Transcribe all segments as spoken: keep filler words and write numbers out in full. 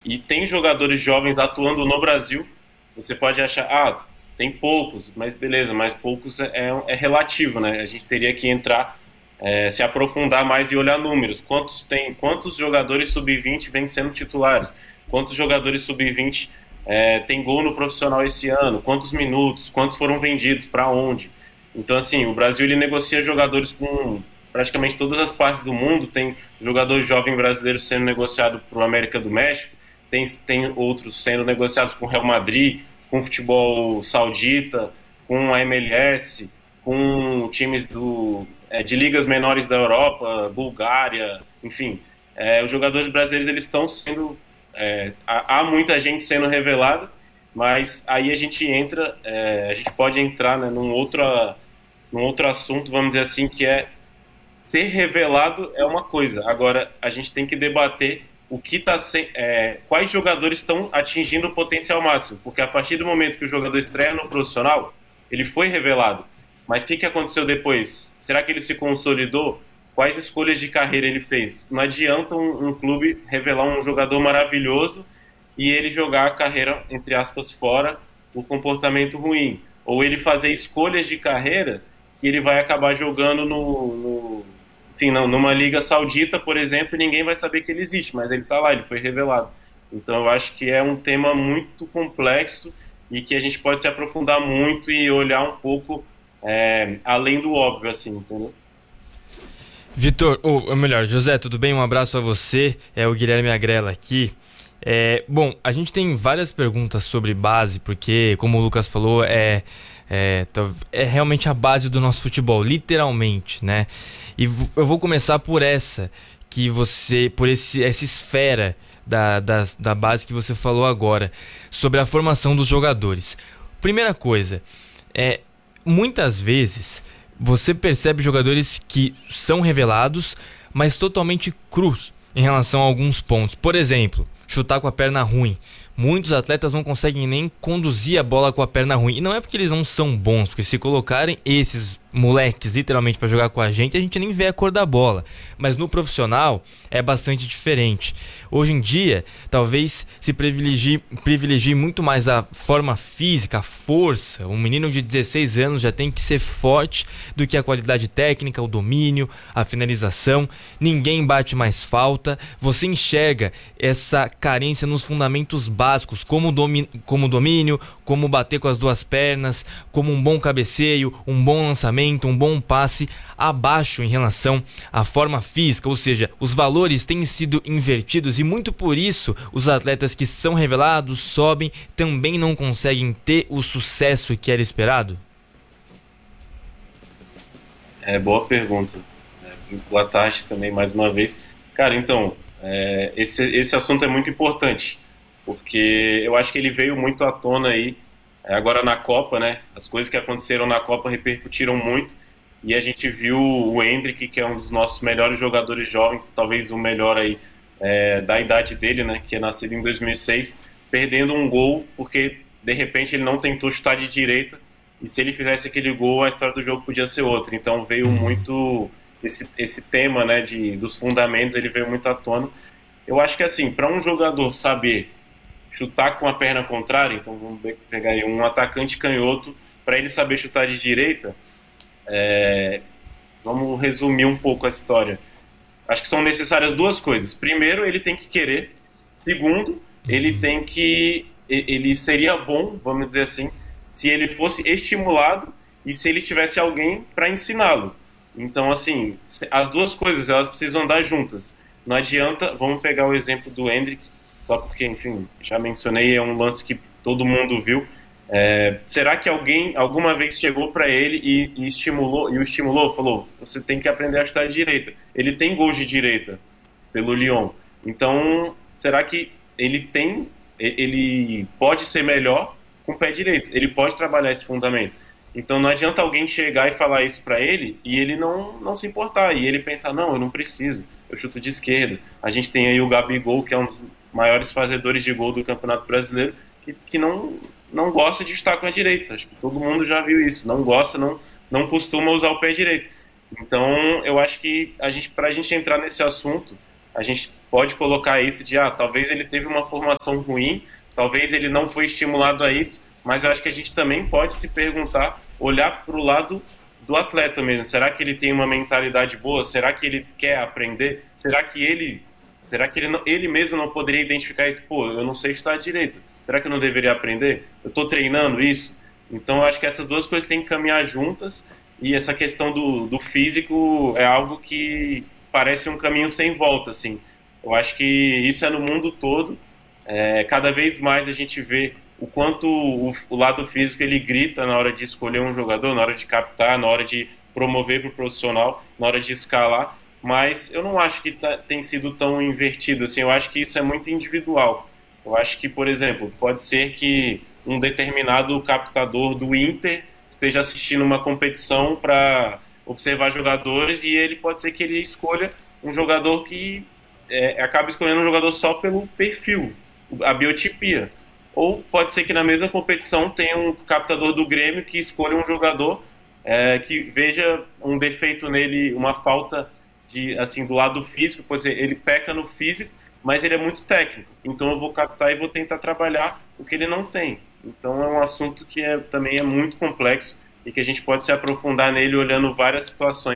e tem jogadores jovens atuando no Brasil, você pode achar, ah, tem poucos, mas beleza, mas poucos é, é relativo, né? A gente teria que entrar, é, se aprofundar mais e olhar números. Quantos tem, quantos jogadores sub vinte vêm sendo titulares? Quantos jogadores sub vinte é, tem gol no profissional esse ano? Quantos minutos? Quantos foram vendidos? Para onde? Então, assim, o Brasil ele negocia jogadores com praticamente todas as partes do mundo. Tem jogador jovem brasileiro sendo negociado para o América do México, tem, tem outros sendo negociados com o Real Madrid, com o futebol saudita, com a M L S, com times do, é, de ligas menores da Europa, Bulgária, enfim. É, os jogadores brasileiros eles estão sendo... É, há, há muita gente sendo revelada, mas aí a gente entra, é, a gente pode entrar, né, num, outro, num outro assunto, vamos dizer assim, que é ser revelado é uma coisa. Agora, a gente tem que debater o que tá se, é, quais jogadores estão atingindo o potencial máximo, porque a partir do momento que o jogador estreia no profissional, ele foi revelado. Mas o que, que aconteceu depois? Será que ele se consolidou? Quais escolhas de carreira ele fez? Não adianta um, um clube revelar um jogador maravilhoso e ele jogar a carreira, entre aspas, fora, por comportamento ruim. Ou ele fazer escolhas de carreira e ele vai acabar jogando no, no, enfim, não, numa liga saudita, por exemplo, e ninguém vai saber que ele existe, mas ele está lá, ele foi revelado. Então eu acho que é um tema muito complexo e que a gente pode se aprofundar muito e olhar um pouco é, além do óbvio, assim, entendeu? Vitor, ou melhor, José, tudo bem? Um abraço a você, é o Guilherme Agrela aqui. É, bom, a gente tem várias perguntas sobre base, porque, como o Lucas falou, é, é, é realmente a base do nosso futebol, literalmente, né? E eu vou começar por essa, que você, por esse, essa esfera da, da, da base que você falou agora, sobre a formação dos jogadores. Primeira coisa, é, muitas vezes você percebe jogadores que são revelados, mas totalmente crus em relação a alguns pontos. Por exemplo, chutar com a perna ruim. Muitos atletas não conseguem nem conduzir a bola com a perna ruim. E não é porque eles não são bons, porque se colocarem esses moleques literalmente para jogar com a gente, a gente nem vê a cor da bola. Mas no profissional é bastante diferente. Hoje em dia, talvez se privilegie, privilegie muito mais a forma física, a força. Um menino de dezesseis anos já tem que ser forte do que a qualidade técnica, o domínio, a finalização. Ninguém bate mais falta. Você enxerga essa carência nos fundamentos básicos, como, domi- como domínio, como bater com as duas pernas, como um bom cabeceio, um bom lançamento, um bom passe, abaixo em relação à forma física, ou seja, os valores têm sido invertidos e muito por isso os atletas que são revelados, sobem, também não conseguem ter o sucesso que era esperado? É, boa pergunta. É, boa tarde também, mais uma vez. Cara, então, é, esse, esse assunto é muito importante, porque eu acho que ele veio muito à tona aí, é, agora na Copa, né? As coisas que aconteceram na Copa repercutiram muito, e a gente viu o Endrick, que é um dos nossos melhores jogadores jovens, talvez o melhor aí é, da idade dele, né? Que é nascido em dois mil e seis, perdendo um gol, porque de repente ele não tentou chutar de direita, e se ele fizesse aquele gol, a história do jogo podia ser outra. Então veio muito esse, esse tema, né, de, dos fundamentos, ele veio muito à tona. Eu acho que assim, para um jogador saber chutar com a perna contrária, então vamos pegar aí um atacante canhoto, para ele saber chutar de direita, é, vamos resumir um pouco a história. Acho que são necessárias duas coisas. Primeiro, ele tem que querer. Segundo, ele tem que... ele seria bom, vamos dizer assim, se ele fosse estimulado e se ele tivesse alguém para ensiná-lo. Então, assim, as duas coisas, elas precisam andar juntas. Não adianta, vamos pegar o exemplo do Endrick, só porque, enfim, já mencionei, é um lance que todo mundo viu. É, será que alguém alguma vez chegou para ele e, e estimulou, e o estimulou, falou, você tem que aprender a chutar de direita. Ele tem gols de direita pelo Lyon. Então, será que ele tem, ele pode ser melhor com o pé direito? Ele pode trabalhar esse fundamento. Então não adianta alguém chegar e falar isso para ele e ele não, não se importar, e ele pensar, não, eu não preciso, eu chuto de esquerda. A gente tem aí o Gabigol, que é um dos maiores fazedores de gol do Campeonato Brasileiro, que, que não, não gosta de chutar com a direita. Acho que todo mundo já viu isso, não gosta, não, não costuma usar o pé direito. Então eu acho que a gente, para a gente entrar nesse assunto, a gente pode colocar isso de, ah, talvez ele teve uma formação ruim, talvez ele não foi estimulado a isso, mas eu acho que a gente também pode se perguntar, olhar para o lado do atleta mesmo. Será que ele tem uma mentalidade boa? Será que ele quer aprender? Será que ele, será que ele, não, ele mesmo não poderia identificar isso? Pô, eu não sei chutar direito. Será que eu não deveria aprender? Eu estou treinando isso? Então, eu acho que essas duas coisas têm que caminhar juntas, e essa questão do, do físico é algo que parece um caminho sem volta, assim. Eu acho que isso é no mundo todo. É, cada vez mais a gente vê o quanto o, o lado físico ele grita na hora de escolher um jogador, na hora de captar, na hora de promover para o profissional, na hora de escalar, mas eu não acho que tá, tem sido tão invertido assim. Eu acho que isso é muito individual. Eu acho que, por exemplo, pode ser que um determinado captador do Inter esteja assistindo uma competição para observar jogadores, e ele pode ser que ele escolha um jogador que é, acaba escolhendo um jogador só pelo perfil, a biotipia. Ou pode ser que na mesma competição tenha um captador do Grêmio que escolha um jogador é, que veja um defeito nele, uma falta de, assim, do lado físico. Pode ser, ele peca no físico, mas ele é muito técnico. Então eu vou captar e vou tentar trabalhar o que ele não tem. Então é um assunto que é, também é muito complexo e que a gente pode se aprofundar nele olhando várias situações.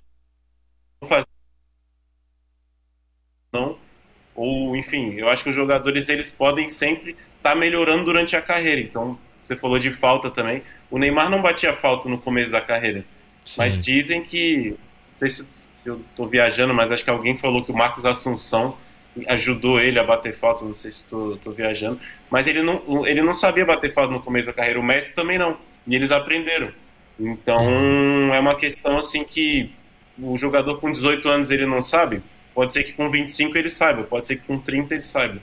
Não, ou enfim, eu acho que os jogadores eles podem sempre estar melhorando durante a carreira. Então, você falou de falta também. O Neymar não batia falta no começo da carreira. Sim. Mas dizem que, não sei se eu estou viajando, mas acho que alguém falou que o Marcos Assunção ajudou ele a bater falta, não sei se estou viajando, mas ele não, ele não sabia bater falta no começo da carreira, o Messi também não, e eles aprenderam. Então, é uma questão assim que o jogador com dezoito anos ele não sabe, pode ser que com vinte e cinco ele saiba, pode ser que com trinta ele saiba.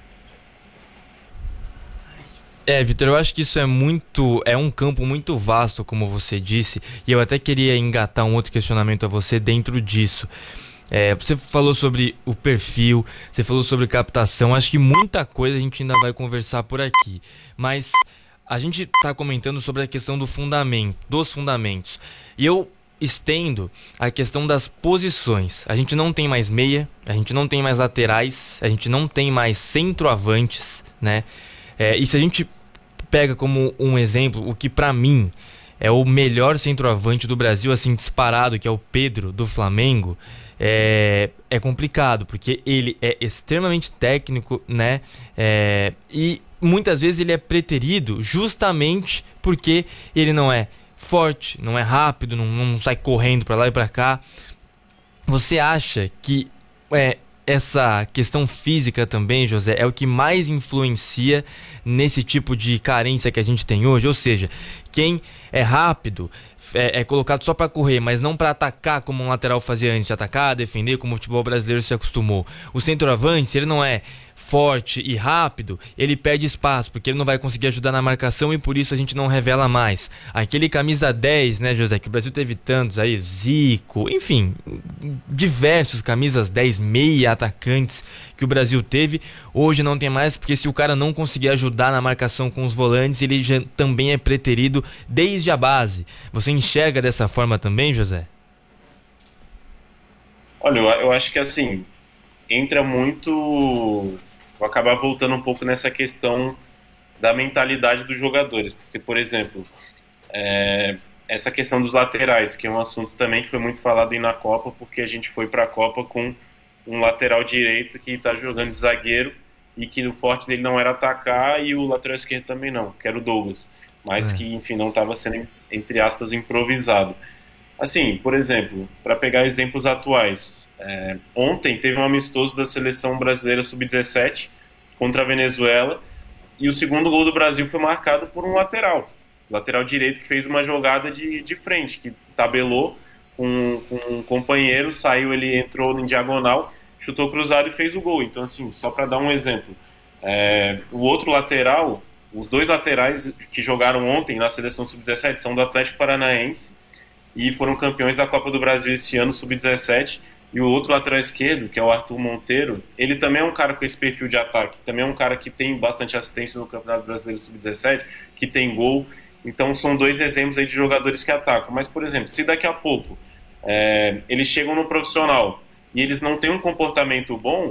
É, Vitor, eu acho que isso é muito, é um campo muito vasto, como você disse, e eu até queria engatar um outro questionamento a você dentro disso. É, você falou sobre o perfil, você falou sobre captação, acho que muita coisa a gente ainda vai conversar por aqui, mas a gente está comentando sobre a questão do fundamento, dos fundamentos, e eu estendo a questão das posições. A gente não tem mais meia, a gente não tem mais laterais, a gente não tem mais centroavantes, né? É, e se a gente pega como um exemplo o que pra mim é o melhor centroavante do Brasil, assim, disparado, que é o Pedro do Flamengo, é, é complicado, porque ele é extremamente técnico, né? É, e muitas vezes ele é preterido justamente porque ele não é forte, não é rápido, não, não sai correndo pra lá e pra cá. Você acha que é, essa questão física também, José, é o que mais influencia nesse tipo de carência que a gente tem hoje? Ou seja, quem é rápido é, é colocado só para correr, mas não para atacar como um lateral fazia antes, de atacar, defender, como o futebol brasileiro se acostumou. O centroavante, se ele não é forte e rápido, ele perde espaço, porque ele não vai conseguir ajudar na marcação, e por isso a gente não revela mais. Aquele camisa dez, né, José, que o Brasil teve tantos aí, Zico, enfim, diversos camisas dez, meia atacantes que o Brasil teve, hoje não tem mais, porque se o cara não conseguir ajudar na marcação com os volantes, ele já também é preterido desde a base. Você enxerga dessa forma também, José? Olha, eu, eu acho que assim, entra muito... Vou acabar voltando um pouco nessa questão da mentalidade dos jogadores. Porque, por exemplo, é, essa questão dos laterais, que é um assunto também que foi muito falado aí na Copa, porque a gente foi para a Copa com um lateral direito que está jogando de zagueiro e que o forte dele não era atacar, e o lateral esquerdo também não, que era o Douglas. Mas é. que, enfim, não estava sendo, entre aspas, improvisado. Assim, por exemplo, para pegar exemplos atuais, é, ontem teve um amistoso da seleção brasileira sub dezessete contra a Venezuela, e o segundo gol do Brasil foi marcado por um lateral, lateral direito, que fez uma jogada de, de frente, que tabelou com, com um companheiro, saiu, ele entrou em diagonal, chutou cruzado e fez o gol. Então, assim, só para dar um exemplo, é, o outro lateral, os dois laterais que jogaram ontem na seleção sub dezessete são do Atlético Paranaense, e foram campeões da Copa do Brasil esse ano, sub dezessete, e o outro lateral esquerdo, que é o Arthur Monteiro, ele também é um cara com esse perfil de ataque, também é um cara que tem bastante assistência no Campeonato Brasileiro sub dezessete, que tem gol. Então são dois exemplos aí de jogadores que atacam. Mas, por exemplo, se daqui a pouco é, eles chegam no profissional e eles não têm um comportamento bom,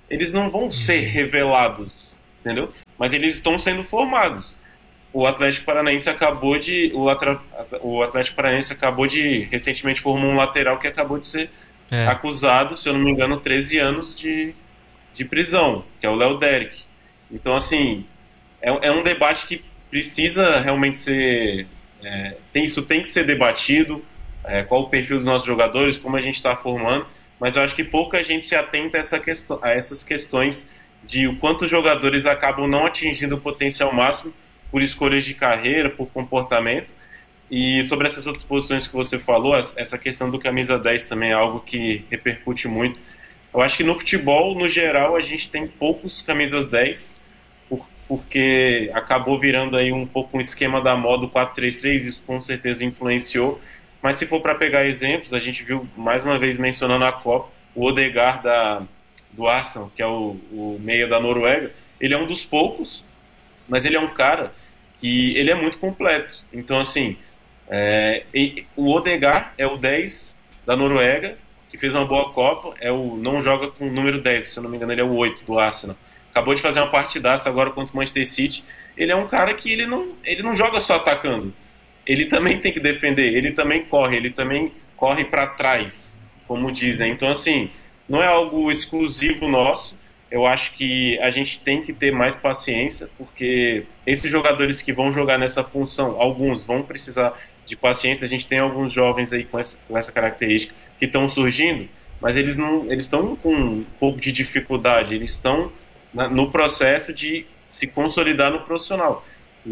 eles não vão ser revelados, entendeu? Mas eles estão sendo formados. O Atlético Paranaense acabou de o, Atra, o Atlético Paranaense acabou de recentemente formou um lateral que acabou de ser É. acusado, se eu não me engano, treze anos de, de prisão, que é o Léo Derek. Então, assim, é, é um debate que precisa realmente ser é, tem, isso tem que ser debatido, é, qual o perfil dos nossos jogadores, como a gente está formando, mas eu acho que pouca gente se atenta a, essa questão, a essas questões de o quanto os jogadores acabam não atingindo o potencial máximo por escolhas de carreira, por comportamento. E sobre essas outras posições que você falou, essa questão do camisa dez também é algo que repercute muito. Eu acho que no futebol, no geral, a gente tem poucos camisas dez, por, porque acabou virando aí um pouco um esquema da moda quatro três três, isso com certeza influenciou. Mas se for para pegar exemplos, a gente viu mais uma vez mencionando a Copa, o Odegaard da, do Arsenal, que é o, o meia da Noruega, ele é um dos poucos, mas ele é um cara que ele é muito completo. Então, assim, é, o Odegaard é o dez da Noruega, que fez uma boa Copa, é o, não joga com o número dez, se eu não me engano ele é o oito do Arsenal. Acabou de fazer uma partidaça agora contra o Manchester City. Ele é um cara que ele não, ele não joga só atacando. Ele também tem que defender, ele também corre, ele também corre para trás, como dizem. Então, assim, não é algo exclusivo nosso. Eu acho que a gente tem que ter mais paciência, porque esses jogadores que vão jogar nessa função, alguns vão precisar de paciência. A gente tem alguns jovens aí com essa, com essa característica que estão surgindo, mas eles não, eles estão com um pouco de dificuldade, eles estão na, no processo de se consolidar no profissional.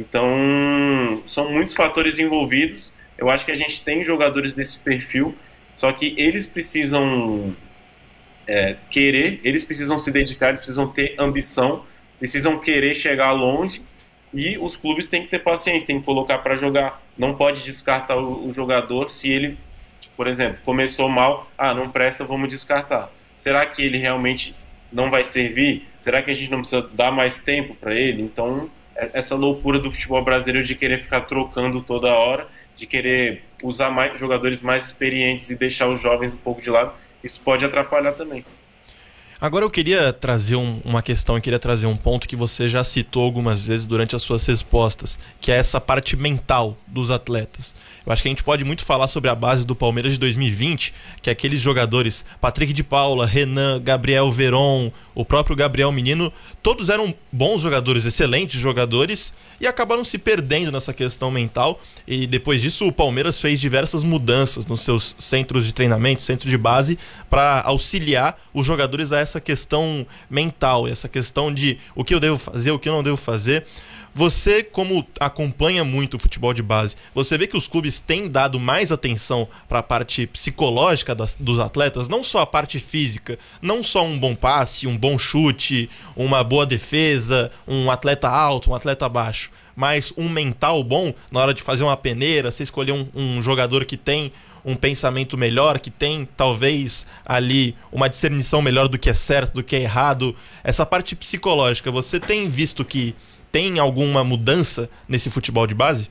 Então, são muitos fatores envolvidos. Eu acho que a gente tem jogadores desse perfil, só que eles precisam é, querer, eles precisam se dedicar, eles precisam ter ambição, precisam querer chegar longe, e os clubes têm que ter paciência, têm que colocar para jogar. Não pode descartar o, o jogador se ele, por exemplo, começou mal, ah, não presta, vamos descartar. Será que ele realmente não vai servir? Será que a gente não precisa dar mais tempo para ele? Então, essa loucura do futebol brasileiro de querer ficar trocando toda hora, de querer usar mais, jogadores mais experientes e deixar os jovens um pouco de lado, isso pode atrapalhar também. Agora eu queria trazer um, uma questão, eu queria trazer um ponto que você já citou algumas vezes durante as suas respostas, que é essa parte mental dos atletas. Eu acho que a gente pode muito falar sobre a base do Palmeiras de dois mil e vinte, que é aqueles jogadores, Patrick de Paula, Renan, Gabriel Veron, o próprio Gabriel Menino, todos eram bons jogadores, excelentes jogadores, e acabaram se perdendo nessa questão mental, e depois disso o Palmeiras fez diversas mudanças nos seus centros de treinamento, centro de base, para auxiliar os jogadores a essa questão mental, essa questão de o que eu devo fazer, o que eu não devo fazer. Você, como acompanha muito o futebol de base, você vê que os clubes têm dado mais atenção para a parte psicológica das, dos atletas, não só a parte física, não só um bom passe, um bom chute, uma boa defesa, um atleta alto, um atleta baixo, mas um mental bom na hora de fazer uma peneira, você escolher um, um jogador que tem um pensamento melhor, que tem talvez ali uma discernição melhor do que é certo, do que é errado. Essa parte psicológica, você tem visto que tem alguma mudança nesse futebol de base?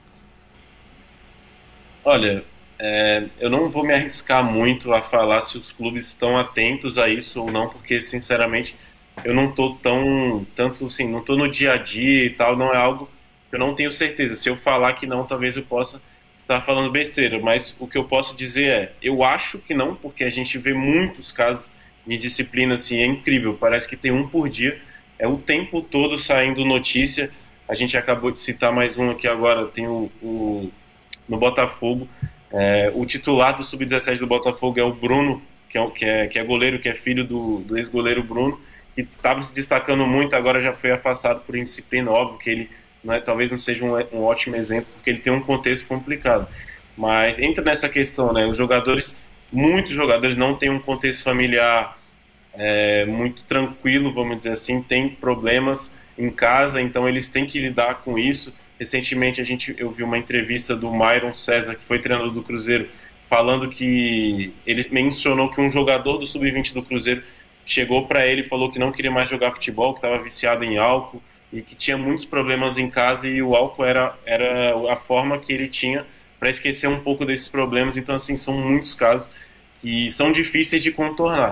Olha, é, eu não vou me arriscar muito a falar se os clubes estão atentos a isso ou não, porque sinceramente eu não estou tão, tanto assim, não estou no dia a dia e tal, não é algo que eu não tenho certeza. Se eu falar que não, talvez eu possa estar falando besteira, mas o que eu posso dizer é, eu acho que não, porque a gente vê muitos casos de disciplina, assim, é incrível, parece que tem um por dia. É o tempo todo saindo notícia. A gente acabou de citar mais um aqui agora, tem o, o no Botafogo. É, o titular do sub dezessete do Botafogo é o Bruno, que é, que é, que é goleiro, que é filho do, do ex-goleiro Bruno, que estava se destacando muito, agora já foi afastado por indisciplina. Óbvio que ele não é, talvez não seja um, um ótimo exemplo, porque ele tem um contexto complicado. Mas entra nessa questão, né? Os jogadores, muitos jogadores não têm um contexto familiar É, muito tranquilo, vamos dizer assim, tem problemas em casa, então eles têm que lidar com isso. Recentemente a gente, eu vi uma entrevista do Myron César, que foi treinador do Cruzeiro, falando que ele mencionou que um jogador do sub vinte do Cruzeiro chegou para ele e falou que não queria mais jogar futebol, que estava viciado em álcool e que tinha muitos problemas em casa, e o álcool era, era a forma que ele tinha para esquecer um pouco desses problemas. Então, assim, são muitos casos que são difíceis de contornar.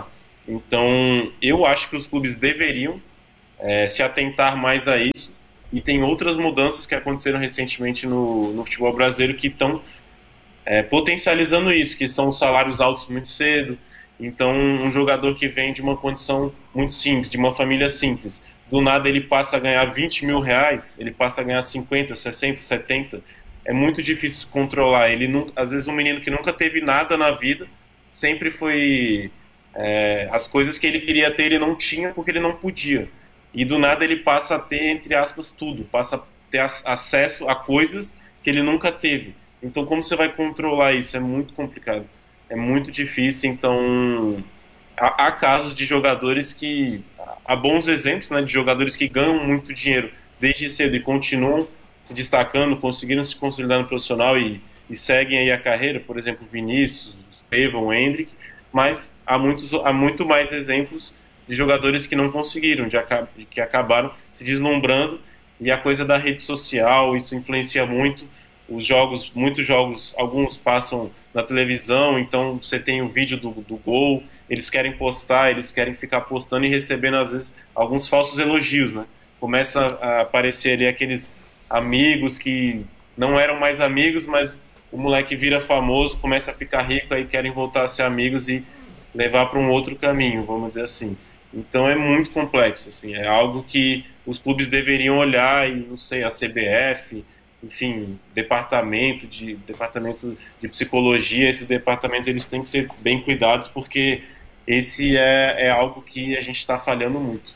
Então, eu acho que os clubes deveriam é, se atentar mais a isso. E tem outras mudanças que aconteceram recentemente no, no futebol brasileiro que estão é, potencializando isso, que são os salários altos muito cedo. Então, um jogador que vem de uma condição muito simples, de uma família simples, do nada ele passa a ganhar vinte mil reais, ele passa a ganhar cinquenta, sessenta, setenta. É muito difícil controlar. Ele nunca, às vezes um menino que nunca teve nada na vida, sempre foi... É, as coisas que ele queria ter ele não tinha porque ele não podia. E do nada ele passa a ter, entre aspas, tudo. Passa a ter acesso a coisas que ele nunca teve. Então como você vai controlar isso? É muito complicado. É muito difícil. Então há, há casos de jogadores que... Há bons exemplos, né, de jogadores que ganham muito dinheiro desde cedo e continuam se destacando, conseguiram se consolidar no profissional e, e seguem aí a carreira. Por exemplo, Vinícius, Estevão, Endrick. Mas há, muitos, há muito mais exemplos de jogadores que não conseguiram, de, de que acabaram se deslumbrando, e a coisa da rede social, isso influencia muito. Os jogos, muitos jogos, alguns passam na televisão, então você tem o vídeo do, do gol, eles querem postar, eles querem ficar postando e recebendo, às vezes, alguns falsos elogios, né? Começam a, a aparecer ali aqueles amigos que não eram mais amigos, mas o moleque vira famoso, começa a ficar rico, aí querem voltar a ser amigos e levar para um outro caminho, vamos dizer assim. Então é muito complexo, assim, é algo que os clubes deveriam olhar e, não sei, a C B F, enfim, departamento de, departamento de psicologia, esses departamentos eles têm que ser bem cuidados, porque esse é, é algo que a gente está falhando muito.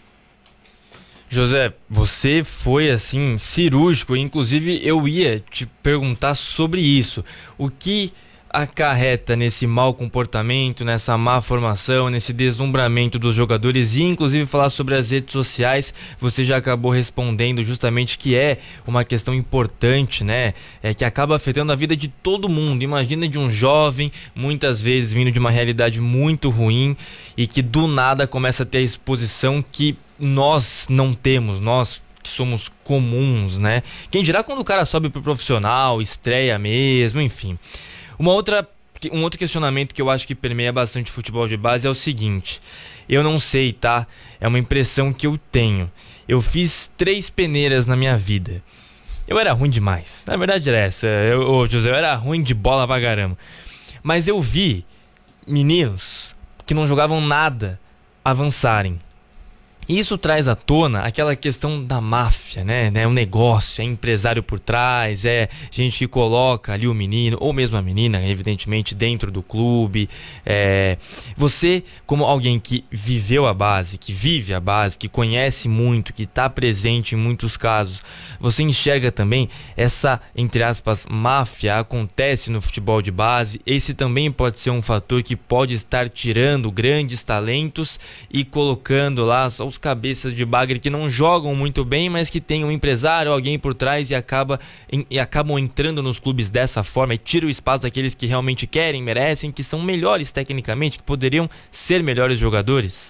José, você foi assim cirúrgico, inclusive eu ia te perguntar sobre isso. O que acarreta nesse mau comportamento, nessa má formação, nesse deslumbramento dos jogadores, e inclusive falar sobre as redes sociais? Você já acabou respondendo justamente que é uma questão importante, né? É que acaba afetando a vida de todo mundo. Imagina de um jovem, muitas vezes vindo de uma realidade muito ruim e que do nada começa a ter a exposição que nós não temos, nós que somos comuns, né? Quem dirá quando o cara sobe pro profissional, estreia mesmo, enfim. Uma outra, um outro questionamento que eu acho que permeia bastante o futebol de base é o seguinte: eu não sei, tá? É uma impressão que eu tenho. Eu fiz três peneiras na minha vida. Eu era ruim demais. Na verdade era essa. Eu, ô, José, eu era ruim de bola pra caramba. Mas eu vi meninos que não jogavam nada avançarem. E isso traz à tona aquela questão da máfia, né? É um negócio, é empresário por trás, é gente que coloca ali o menino, ou mesmo a menina, evidentemente, dentro do clube. É... Você, como alguém que viveu a base, que vive a base, que conhece muito, que está presente em muitos casos, você enxerga também essa, entre aspas, máfia acontece no futebol de base? Esse também pode ser um fator que pode estar tirando grandes talentos e colocando lá os cabeças de bagre que não jogam muito bem, mas que tem um empresário, alguém por trás e, acaba, em, e acabam entrando nos clubes dessa forma e tira o espaço daqueles que realmente querem, merecem, que são melhores tecnicamente, que poderiam ser melhores jogadores?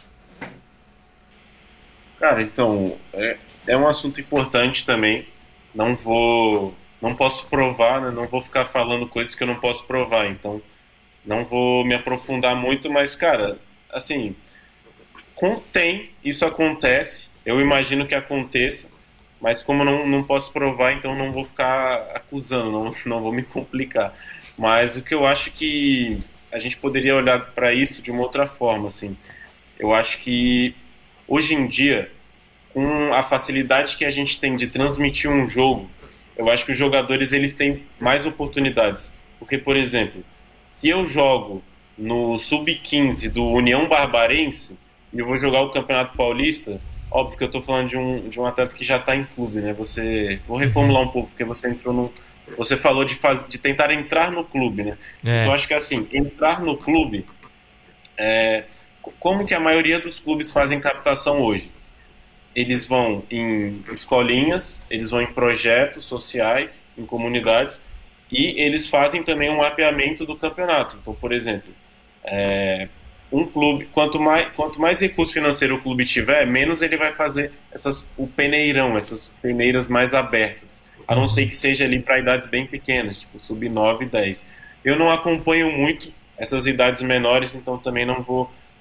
Cara, então, é, é um assunto importante também. Não vou, não posso provar, né? Não vou ficar falando coisas que eu não posso provar, então não vou me aprofundar muito, mas, cara, assim... Tem, isso acontece, eu imagino que aconteça, mas como não, não posso provar, então não vou ficar acusando, não, não vou me complicar. Mas o que eu acho que a gente poderia olhar para isso de uma outra forma, assim. Eu acho que hoje em dia, com a facilidade que a gente tem de transmitir um jogo, eu acho que os jogadores eles têm mais oportunidades. Porque, por exemplo, se eu jogo no sub quinze do União Barbarense, e eu vou jogar o Campeonato Paulista, óbvio que eu tô falando de um, de um atleta que já tá em clube, né? Você, vou reformular um pouco, porque você entrou no... Você falou de, faz, de tentar entrar no clube, né? É. Então, acho que assim, entrar no clube... É, como que a maioria dos clubes fazem captação hoje? Eles vão em escolinhas, eles vão em projetos sociais, em comunidades, e eles fazem também um mapeamento do campeonato. Então, por exemplo... É, um clube, quanto mais, quanto mais recurso financeiro o clube tiver, menos ele vai fazer essas, o peneirão, essas peneiras mais abertas, a não ser que seja ali para idades bem pequenas, tipo sub nove e dez. Eu não acompanho muito essas idades menores, então também não vou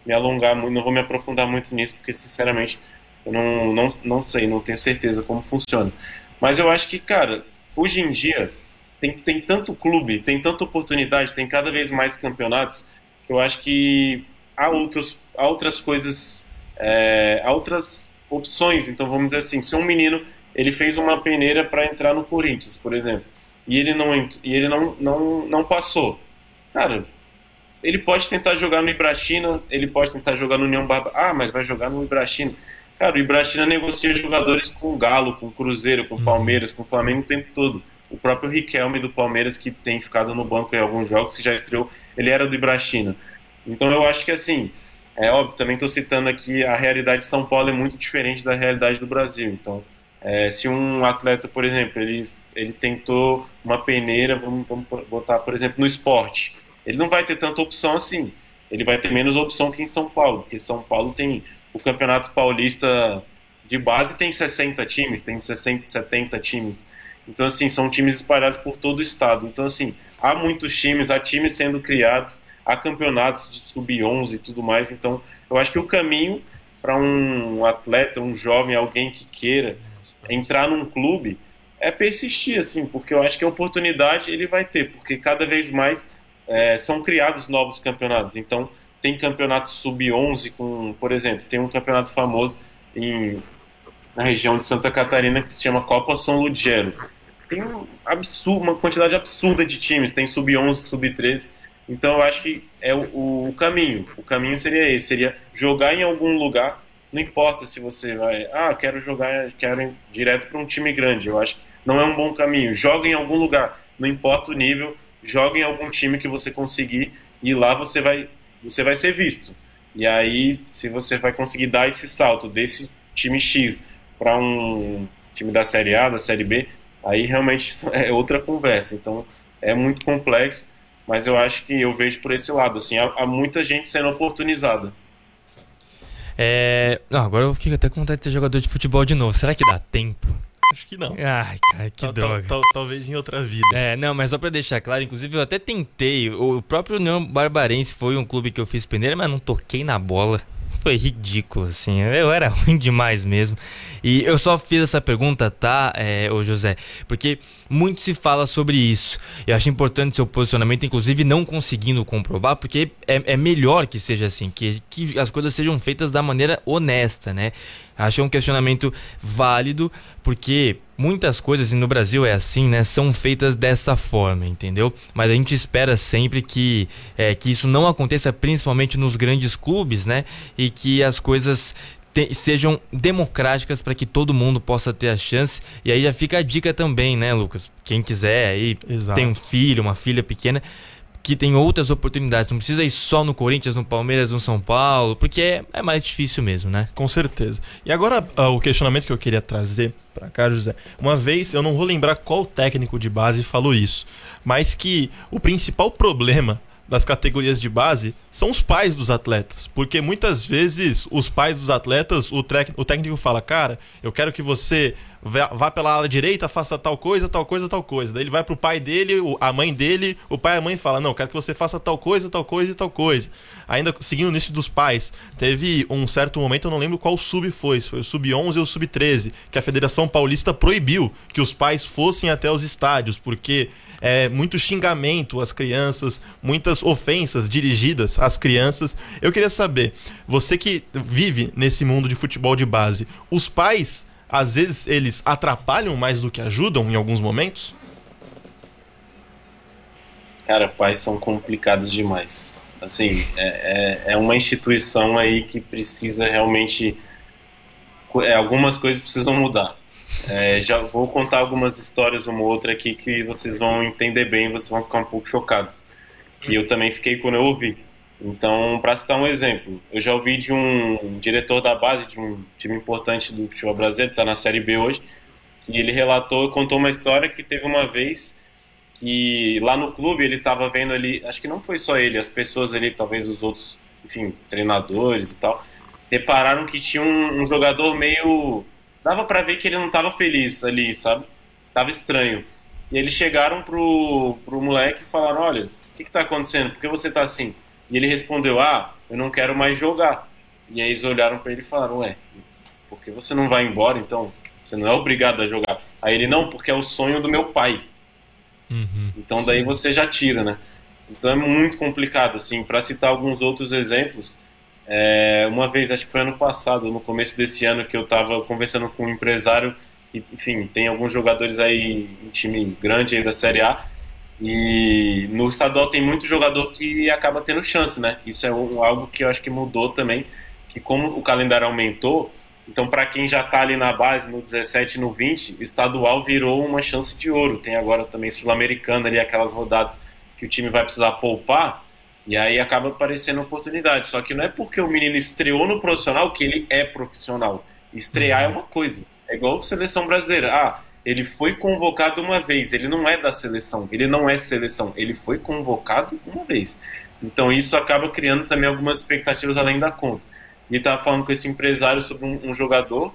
me alongar muito, não vou me aprofundar muito nisso, porque sinceramente eu não, não, não sei, não tenho certeza como funciona. Mas eu acho que, cara, hoje em dia tem, tem tanto clube, tem tanta oportunidade, tem cada vez mais campeonatos, que eu acho que há, outros, há outras coisas, é, há outras opções. Então vamos dizer assim, se um menino ele fez uma peneira para entrar no Corinthians, por exemplo, e ele não, ent- e ele não, não, não passou, cara, ele pode tentar jogar no Ibrachina, ele pode tentar jogar no União Barba. Ah, mas vai jogar no Ibrachina. Cara, o Ibrachina negocia jogadores com o Galo, com o Cruzeiro, com o Uhum. Palmeiras, com o Flamengo o tempo todo. O próprio Riquelme do Palmeiras, que tem ficado no banco em alguns jogos, que já estreou, ele era do Ibrachina. Então eu acho que assim, é óbvio, também estou citando aqui, a realidade de São Paulo é muito diferente da realidade do Brasil. Então, é, se um atleta, por exemplo, ele, ele tentou uma peneira, vamos, vamos botar, por exemplo, no esporte, ele não vai ter tanta opção assim. Ele vai ter menos opção que em São Paulo, porque São Paulo tem o Campeonato Paulista de base tem sessenta times, tem sessenta, setenta times. Então, assim, são times espalhados por todo o estado. Então, assim, há muitos times, há times sendo criados, há campeonatos de sub onze e tudo mais. Então, eu acho que o caminho para um atleta, um jovem, alguém que queira entrar num clube é persistir, assim, porque eu acho que a oportunidade ele vai ter, porque cada vez mais é, são criados novos campeonatos. Então, tem campeonato sub onze com, por exemplo, tem um campeonato famoso em, na região de Santa Catarina que se chama Copa São Ludgero. Tem um absurdo, uma quantidade absurda de times, tem sub onze, sub treze. Então, eu acho que é o, o caminho. O caminho seria esse, seria jogar em algum lugar. Não importa se você vai, ah, quero jogar, quero ir direto para um time grande. Eu acho que não é um bom caminho. Joga em algum lugar, não importa o nível, joga em algum time que você conseguir e lá você vai, você vai ser visto. E aí, se você vai conseguir dar esse salto desse time X para um time da Série A, da Série B, aí realmente é outra conversa. Então, é muito complexo, mas eu acho que eu vejo por esse lado. Assim, há, há muita gente sendo oportunizada. É... Não, agora eu fico até com vontade de ser jogador de futebol de novo. Será que dá tempo? Acho que não. Ai, cara, que Tal- tal- droga. tal- talvez em outra vida. É, não, mas só pra deixar claro, inclusive eu até tentei. O próprio União Barbarense foi um clube que eu fiz peneira, mas não toquei na bola. Foi ridículo, assim. Eu era ruim demais mesmo. E eu só fiz essa pergunta, tá, é, ô José? Porque muito se fala sobre isso. Eu acho importante seu posicionamento, inclusive não conseguindo comprovar, porque é, é melhor que seja assim, que, que as coisas sejam feitas da maneira honesta, né? Acho que é um questionamento válido, porque muitas coisas, e no Brasil é assim, né, são feitas dessa forma, entendeu? Mas a gente espera sempre que, é, que isso não aconteça, principalmente nos grandes clubes, né? E que as coisas te- sejam democráticas para que todo mundo possa ter a chance. E aí já fica a dica também, né, Lucas? Quem quiser aí, Exato. tem um filho, uma filha pequena, que tem outras oportunidades. Não precisa ir só no Corinthians, no Palmeiras, no São Paulo, porque é, é mais difícil mesmo, né? Com certeza. E agora, ah, o questionamento que eu queria trazer pra cá, José. Uma vez, eu não vou lembrar qual técnico de base falou isso, mas que o principal problema das categorias de base são os pais dos atletas. Porque muitas vezes os pais dos atletas, o, trec- o técnico fala, cara, eu quero que você vá vá pela ala direita, faça tal coisa, tal coisa, tal coisa. Daí ele vai pro pai dele, o- a mãe dele, o pai e a mãe fala, não, eu quero que você faça tal coisa, tal coisa e tal coisa. Ainda seguindo nisso dos pais, teve um certo momento, eu não lembro qual sub foi, se foi o sub onze ou o sub treze, que a Federação Paulista proibiu que os pais fossem até os estádios, porque é muito xingamento às crianças, muitas ofensas dirigidas às crianças. Eu queria saber, você que vive nesse mundo de futebol de base, os pais, às vezes, eles atrapalham mais do que ajudam em alguns momentos? Cara, pais são complicados demais. Assim, é, é, é uma instituição aí que precisa realmente. É, algumas coisas precisam mudar. É, já vou contar algumas histórias, uma ou outra aqui, que vocês vão entender bem, vocês vão ficar um pouco chocados. Que eu também fiquei quando eu ouvi. Então, para citar um exemplo, eu já ouvi de um diretor da base de um time importante do futebol brasileiro, que está na Série B hoje, que ele relatou, contou uma história que teve uma vez que lá no clube ele estava vendo ali, acho que não foi só ele, as pessoas ali, talvez os outros, enfim, treinadores e tal, repararam que tinha um, um jogador meio, dava para ver que ele não estava feliz ali, sabe? Tava estranho. E eles chegaram pro, pro moleque e falaram, olha, o que que tá acontecendo? Por que você tá assim? E ele respondeu, ah, eu não quero mais jogar. E aí eles olharam para ele e falaram, ué, por que você não vai embora então? Você não é obrigado a jogar. Aí ele, não, porque é o sonho do meu pai. Uhum. Então daí você já tira, né? Então é muito complicado, assim, para citar alguns outros exemplos. É, uma vez, acho que foi ano passado, no começo desse ano, que eu estava conversando com um empresário, e, enfim, tem alguns jogadores aí, um time grande aí da Série A, e no estadual tem muito jogador que acaba tendo chance, né? Isso é um, algo que eu acho que mudou também, que como o calendário aumentou, então para quem já está ali na base, no dezessete, no vinte, estadual virou uma chance de ouro. Tem agora também Sul-Americana ali, aquelas rodadas que o time vai precisar poupar, e aí acaba aparecendo oportunidade. Só que não é porque o menino estreou no profissional que ele é profissional. Estrear é uma coisa. É igual a seleção brasileira. Ah, ele foi convocado uma vez. Ele não é da seleção. Ele não é seleção. Ele foi convocado uma vez. Então isso acaba criando também algumas expectativas além da conta. E estava falando com esse empresário sobre um, um jogador,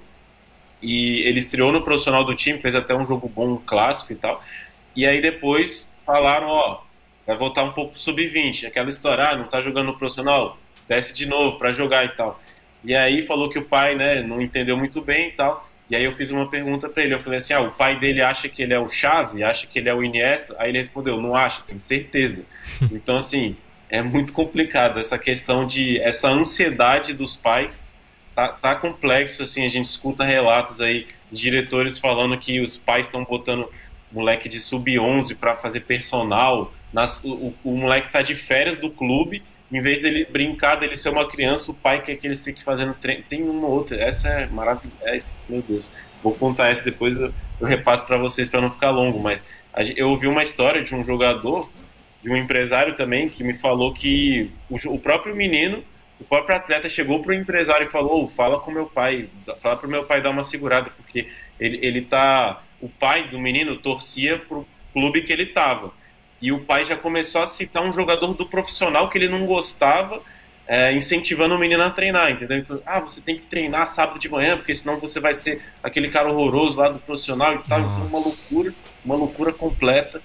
e ele estreou no profissional do time, fez até um jogo bom, um clássico e tal. E aí depois falaram, ó, vai voltar um pouco pro sub vinte, aquela história, ah, não tá jogando no profissional, desce de novo pra jogar e tal. E aí falou que o pai, né, não entendeu muito bem e tal. E aí eu fiz uma pergunta pra ele, eu falei assim, ah, o pai dele acha que ele é o Xavi, acha que ele é o Iniesta? Aí ele respondeu, não acha, tenho certeza. Então, assim, é muito complicado essa questão de, essa ansiedade dos pais, tá, tá complexo, assim, a gente escuta relatos aí de diretores falando que os pais estão botando moleque de sub onze para fazer personal, nas, o, o, o moleque tá de férias do clube, em vez dele brincar, dele ser uma criança, o pai quer que ele fique fazendo treino. Tem uma outra, essa é maravilhosa, é, meu Deus, vou contar essa depois, eu, eu repasso para vocês para não ficar longo, mas a, eu ouvi uma história de um jogador, de um empresário também, que me falou que o, o próprio menino, o próprio atleta chegou pro empresário e falou, oh, fala com meu pai, fala pro meu pai dar uma segurada, porque ele, ele tá, o pai do menino torcia pro clube que ele tava, e o pai já começou a citar um jogador do profissional que ele não gostava, é, incentivando o menino a treinar, entendeu? Então, ah, você tem que treinar sábado de manhã, porque senão você vai ser aquele cara horroroso lá do profissional e tal. Nossa. Então uma loucura, uma loucura completa.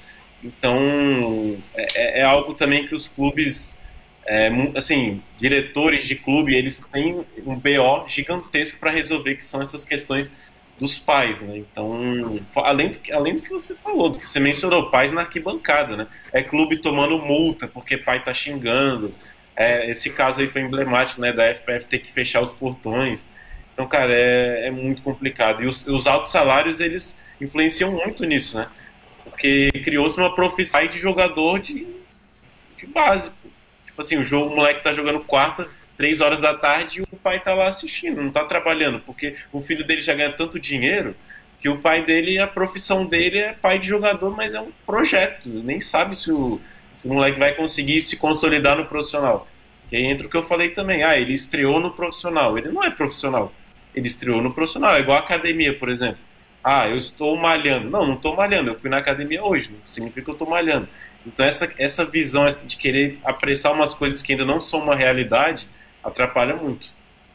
Então é, é algo também que os clubes, é, assim, diretores de clube, eles têm um B O gigantesco para resolver, que são essas questões dos pais, né? Então, além do, que, além do que você falou, do que você mencionou, pais na arquibancada, né? É clube tomando multa porque pai tá xingando. É, esse caso aí foi emblemático, né? Da F P F ter que fechar os portões. Então, cara, é, é muito complicado. E os, os altos salários, eles influenciam muito nisso, né? Porque criou-se uma profissão de jogador de, de base. Tipo assim, o jogo, o moleque tá jogando quarta, três horas da tarde, e o pai tá lá assistindo, não tá trabalhando, porque o filho dele já ganha tanto dinheiro que o pai dele, a profissão dele é pai de jogador, mas é um projeto, nem sabe se o, se o moleque vai conseguir se consolidar no profissional. E aí entra o que eu falei também, ah, ele estreou no profissional, ele não é profissional, ele estreou no profissional, é igual a academia, por exemplo. Ah, eu estou malhando. Não, não estou malhando, eu fui na academia hoje, não significa que eu estou malhando. Então essa, essa visão de querer apressar umas coisas que ainda não são uma realidade atrapalha muito.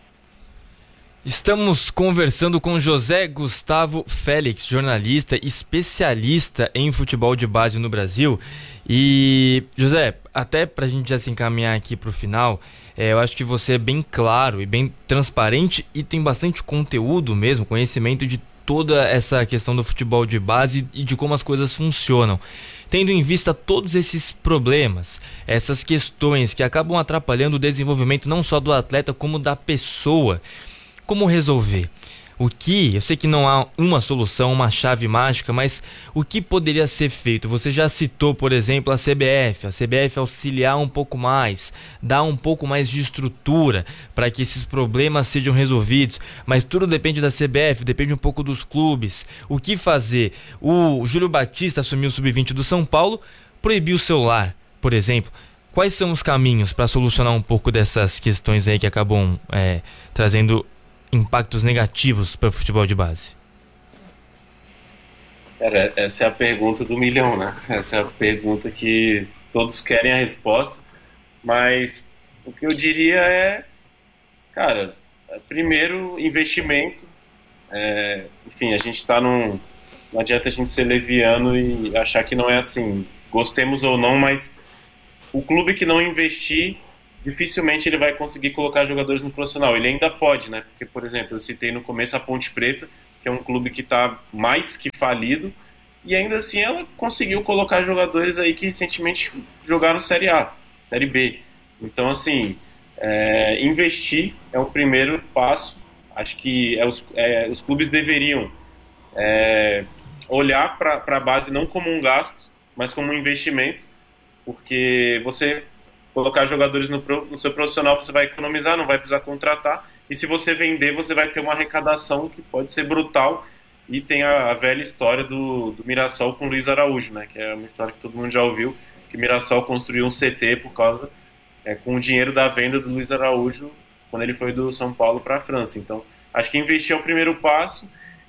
Estamos conversando com José Gustavo Félix, jornalista especialista em futebol de base no Brasil. E, José, até para a gente já se encaminhar aqui para o final, é, eu acho que você é bem claro e bem transparente e tem bastante conteúdo mesmo, conhecimento de toda essa questão do futebol de base e de como as coisas funcionam. Tendo em vista todos esses problemas, essas questões que acabam atrapalhando o desenvolvimento não só do atleta, como da pessoa, como resolver? O que, eu sei que não há uma solução, uma chave mágica, mas o que poderia ser feito? Você já citou, por exemplo, a C B F, a C B F auxiliar um pouco mais, dar um pouco mais de estrutura para que esses problemas sejam resolvidos, mas tudo depende da C B F, depende um pouco dos clubes. O que fazer? O Júlio Batista assumiu o sub vinte do São Paulo, proibiu o celular, por exemplo. Quais são os caminhos para solucionar um pouco dessas questões aí que acabam é, trazendo impactos negativos para o futebol de base? Cara, essa é a pergunta do milhão, né? Essa é a pergunta que todos querem a resposta, mas o que eu diria é, cara, primeiro, investimento. É, enfim, a gente está num... Não adianta a gente ser leviano e achar que não é assim. Gostemos ou não, mas o clube que não investir dificilmente ele vai conseguir colocar jogadores no profissional. Ele ainda pode, né? Porque, por exemplo, eu citei no começo a Ponte Preta, que é um clube que está mais que falido, e ainda assim ela conseguiu colocar jogadores aí que recentemente jogaram Série A, Série B. Então, assim, é, investir é o primeiro passo. Acho que é os, é, os clubes deveriam é, olhar para a base não como um gasto, mas como um investimento, porque você colocar jogadores no, pro, no seu profissional, você vai economizar, não vai precisar contratar, e se você vender, você vai ter uma arrecadação que pode ser brutal. E tem a, a velha história do, do Mirassol com o Luiz Araújo, né? Que é uma história que todo mundo já ouviu, que o Mirassol construiu um C T por causa, é, com o dinheiro da venda do Luiz Araújo, quando ele foi do São Paulo para a França. Então, acho que investir é o primeiro passo,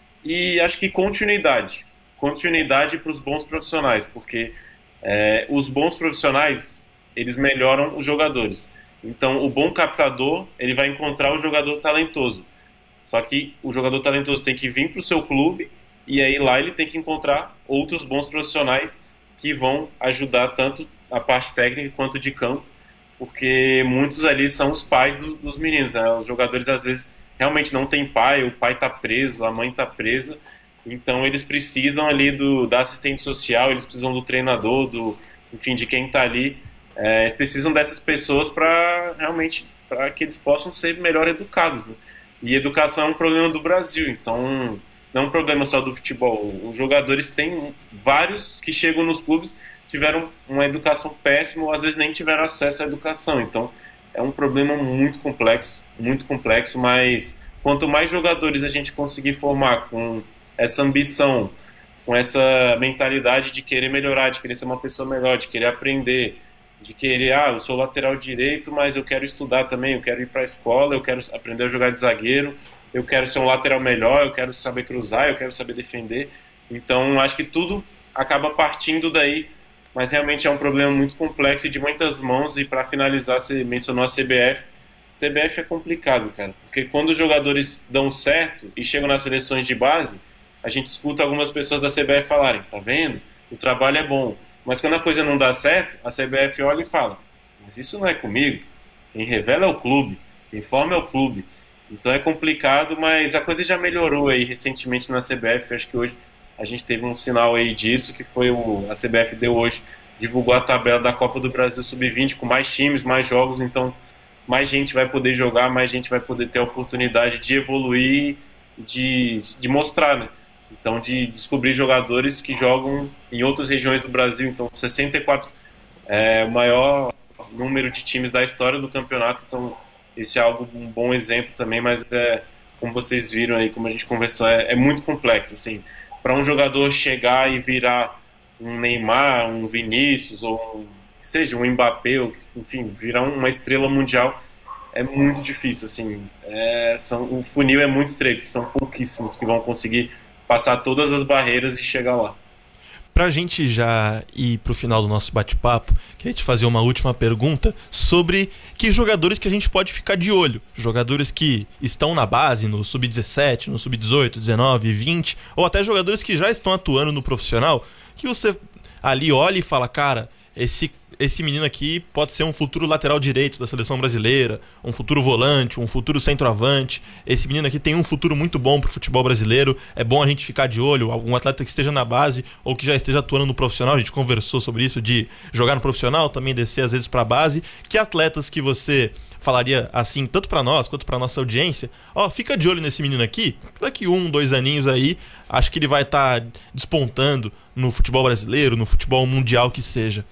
e acho que continuidade. Continuidade para os bons profissionais, porque é, os bons profissionais, eles melhoram os jogadores. Então, o bom captador, ele vai encontrar o jogador talentoso. Só que o jogador talentoso tem que vir para o seu clube, e aí lá ele tem que encontrar outros bons profissionais que vão ajudar tanto a parte técnica quanto de campo, porque muitos ali são os pais do, dos meninos, né? Os jogadores às vezes realmente não têm pai, o pai está preso, a mãe está presa, então eles precisam ali do, da assistente social, eles precisam do treinador, do, enfim, de quem está ali. É, eles precisam dessas pessoas para realmente para que eles possam ser melhor educados, né? E educação é um problema do Brasil, então não é um problema só do futebol. Os jogadores têm vários que chegam nos clubes, tiveram uma educação péssima ou às vezes nem tiveram acesso à educação. Então é um problema muito complexo, muito complexo, mas quanto mais jogadores a gente conseguir formar com essa ambição, com essa mentalidade de querer melhorar, de querer ser uma pessoa melhor, de querer aprender, de querer, ah, eu sou lateral direito, mas eu quero estudar também, eu quero ir para a escola, eu quero aprender a jogar de zagueiro, eu quero ser um lateral melhor, eu quero saber cruzar, eu quero saber defender. Então, acho que tudo acaba partindo daí, mas realmente é um problema muito complexo e de muitas mãos. E para finalizar, você mencionou a C B F. C B F é complicado, cara, porque quando os jogadores dão certo e chegam nas seleções de base, a gente escuta algumas pessoas da C B F falarem, tá vendo? O trabalho é bom. Mas quando a coisa não dá certo, a C B F olha e fala, mas isso não é comigo. Quem revela é o clube, quem forma é o clube. Então é complicado, mas a coisa já melhorou aí recentemente na C B F. Acho que hoje a gente teve um sinal aí disso, que foi o, a C B F deu hoje, divulgou a tabela da Copa do Brasil sub vinte com mais times, mais jogos, então mais gente vai poder jogar, mais gente vai poder ter a oportunidade de evoluir, de, de mostrar, né? Então, de descobrir jogadores que jogam em outras regiões do Brasil. Então, sessenta e quatro é o maior número de times da história do campeonato. Então, esse é algo, um bom exemplo também, mas é, como vocês viram aí, como a gente conversou, é, é muito complexo. Assim, para um jogador chegar e virar um Neymar, um Vinícius, ou um, seja, um Mbappé, ou, enfim, virar uma estrela mundial, é muito difícil. Assim, é, são, o funil é muito estreito, são pouquíssimos que vão conseguir passar todas as barreiras e chegar lá. Pra gente já ir pro final do nosso bate-papo, queria te fazer uma última pergunta sobre que jogadores que a gente pode ficar de olho. Jogadores que estão na base, no sub dezessete, no sub dezoito, dezenove, vinte, ou até jogadores que já estão atuando no profissional, que você ali olha e fala, cara, esse esse menino aqui pode ser um futuro lateral direito da seleção brasileira, um futuro volante, um futuro centroavante. Esse menino aqui tem um futuro muito bom pro futebol brasileiro. É bom a gente ficar de olho, algum atleta que esteja na base ou que já esteja atuando no profissional. A gente conversou sobre isso, de jogar no profissional, também descer às vezes pra base. Que atletas que você falaria assim, tanto pra nós quanto pra nossa audiência, ó, fica de olho nesse menino aqui, daqui um, dois aninhos aí, acho que ele vai estar tá despontando no futebol brasileiro, no futebol mundial que seja.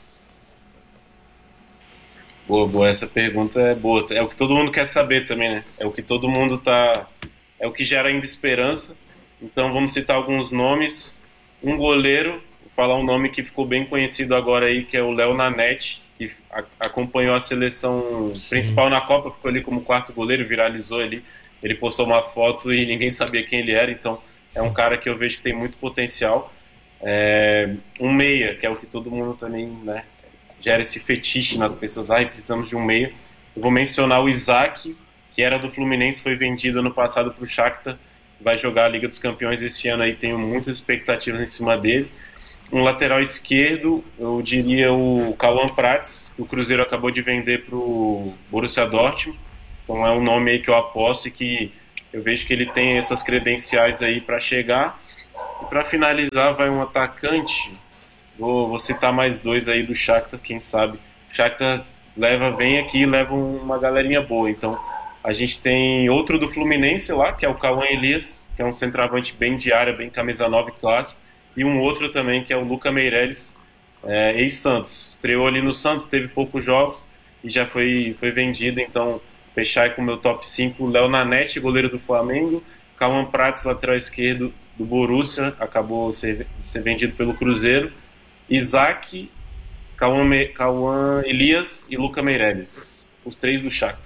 Boa, boa, essa pergunta é boa. É o que todo mundo quer saber também, né? É o que todo mundo tá... É o que gera ainda esperança. Então vamos citar alguns nomes. Um goleiro, vou falar um nome que ficou bem conhecido agora aí, que é o Léo Nanete, que a, acompanhou a seleção Sim. principal na Copa, ficou ali como quarto goleiro, viralizou ali. Ele postou uma foto e ninguém sabia quem ele era, então é um cara que eu vejo que tem muito potencial. É, um meia, que é o que todo mundo também, né, gera esse fetiche nas pessoas, ai, precisamos de um meia. Eu vou mencionar o Isaac, que era do Fluminense, foi vendido ano passado para o Shakhtar, vai jogar a Liga dos Campeões esse ano aí, tenho muitas expectativas em cima dele. Um lateral esquerdo, eu diria o Cauã Prats, que o Cruzeiro acabou de vender para o Borussia Dortmund. Então é um nome aí que eu aposto e que eu vejo que ele tem essas credenciais aí para chegar. E para finalizar, vai um atacante. Vou, vou citar mais dois aí do Shakhtar, quem sabe. O Shakhtar leva, vem aqui e leva uma galerinha boa. Então a gente tem outro do Fluminense lá, que é o Cauã Elias, que é um centroavante bem de área, bem camisa nove clássico. E um outro também, que é o Lucas Meireles, é, ex-Santos. Estreou ali no Santos, teve poucos jogos e já foi, foi vendido. Então, fechar aí com o meu top cinco. Léo Nanete, goleiro do Flamengo. Cauã Prats, lateral esquerdo do Borussia, acabou ser, ser vendido pelo Cruzeiro. Isaac, Cauã, Me, Cauã Elias e Lucas Meireles. Os três do Shakhtar.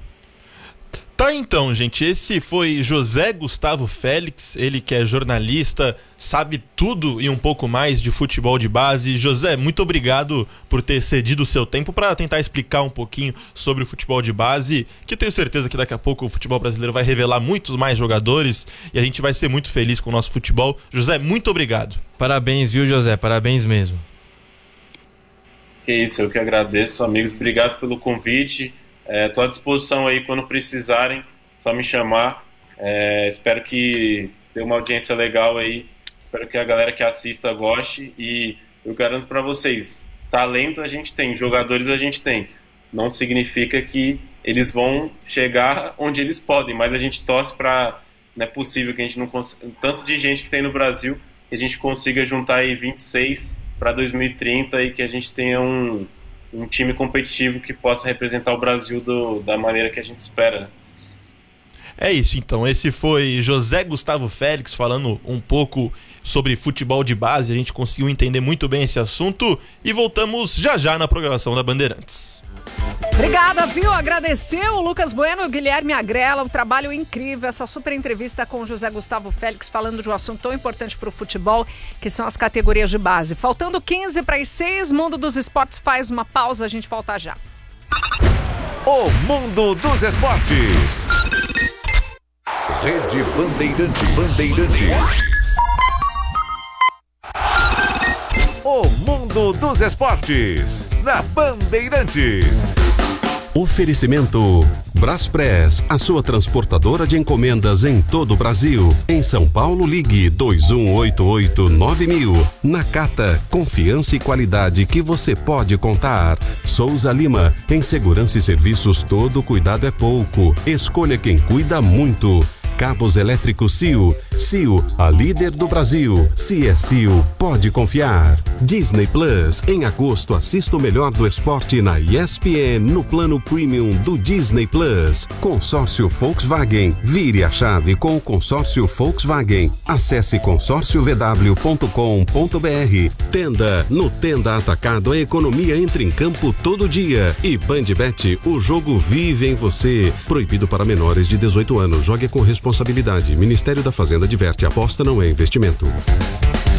Tá, então, gente, esse foi José Gustavo Félix, ele que é jornalista, sabe tudo e um pouco mais de futebol de base. José, muito obrigado por ter cedido o seu tempo para tentar explicar um pouquinho sobre o futebol de base, que eu tenho certeza que daqui a pouco o futebol brasileiro vai revelar muitos mais jogadores e a gente vai ser muito feliz com o nosso futebol. José, muito obrigado. Parabéns, viu, José? Parabéns mesmo. Que isso, eu que agradeço, amigos. Obrigado pelo convite. Estou é, à disposição aí quando precisarem, só me chamar. É, espero que dê uma audiência legal aí. Espero que a galera que assista goste. E eu garanto para vocês, talento a gente tem, jogadores a gente tem. Não significa que eles vão chegar onde eles podem, mas a gente torce para... Não é possível que a gente não consiga... Tanto de gente que tem no Brasil, que a gente consiga juntar aí vinte e seis para dois mil e trinta e que a gente tenha um... um time competitivo que possa representar o Brasil do, da maneira que a gente espera. É isso, então. Esse foi José Gustavo Félix falando um pouco sobre futebol de base. A gente conseguiu entender muito bem esse assunto e voltamos já já na programação da Bandeirantes. Obrigada, viu? Agradecer o Lucas Bueno e o Guilherme Agrela, o trabalho incrível, essa super entrevista com o José Gustavo Félix, falando de um assunto tão importante para o futebol, que são as categorias de base. Faltando quinze para as seis, Mundo dos Esportes faz uma pausa, a gente volta já. O Mundo dos Esportes. Rede Bandeirante, Bandeirantes. O Mundo dos Esportes, na Bandeirantes. Oferecimento Braspress, a sua transportadora de encomendas em todo o Brasil. Em São Paulo, ligue dois um oito oito nove mil. Nakata, confiança e qualidade que você pode contar. Souza Lima, em segurança e serviços todo cuidado é pouco. Escolha quem cuida muito. Cabos elétricos C I O. C I O, a líder do Brasil. Se é C I O, pode confiar. Disney Plus. Em agosto, assista o melhor do esporte na E S P N no plano premium do Disney Plus. Consórcio Volkswagen. Vire a chave com o consórcio Volkswagen. Acesse consórcio v w ponto com ponto b r. Tenda. No Tenda Atacado, a economia entra em campo todo dia. E Bandbet, o jogo vive em você. Proibido para menores de dezoito anos. Jogue com responsabilidade. Ministério da Fazenda adverte, aposta não é investimento.